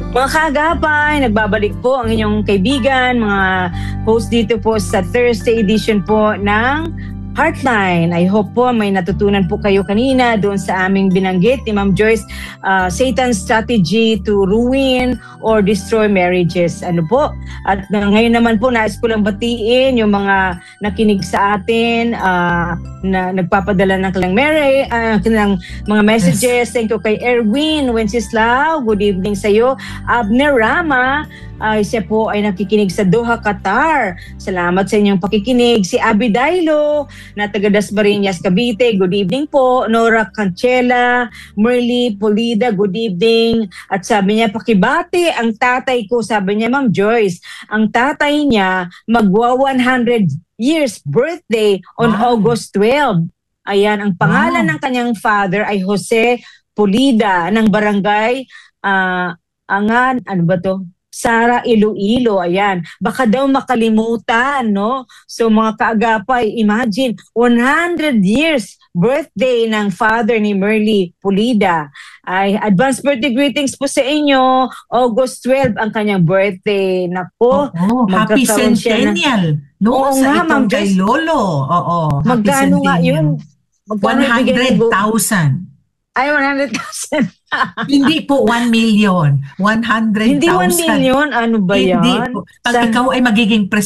Mga kaagapay, nagbabalik po ang inyong kaibigan, mga host dito po sa Thursday edition po ng Heartline. I hope po may natutunan po kayo kanina doon sa aming binanggit ni Ma'am Joyce, Satan's strategy to ruin or destroy marriages. Ano po? At ngayon naman po, nais ko lang batiin yung mga nakinig sa atin, na nagpapadala ng kanilang mga messages. Thank you kay Erwin Wenceslao. Good evening sa iyo. Abner Rama, siya po ay nakikinig sa Doha, Qatar. Salamat sa inyong pakikinig. Si Abby Dailo, na taga Dasmariñas, Cavite. Good evening po. Nora Canchela, Merly Polida, good evening. At sabi niya, pakibati ang tatay ko. Sabi niya, Ma'am Joyce, ang tatay niya magwa 100 years birthday on August 12. Ayan, ang pangalan ng kanyang father ay Jose Polida ng barangay Angan, ano ba to? Sara, Iloilo, ayan. Baka daw makalimutan, no? So mga kaagapay, imagine, 100 years birthday ng father ni Merly Polida. Ay, advance birthday greetings po sa inyo. August 12 ang kanyang birthday. Nako, happy centennial. No, sa itong kay Lolo. Magkano nga yun? 100,000. Ay, 100,000. Hindi po 1 million. 100,000. Hindi 1 million? Ano ba yan? Hindi po. Pag ikaw ay magiging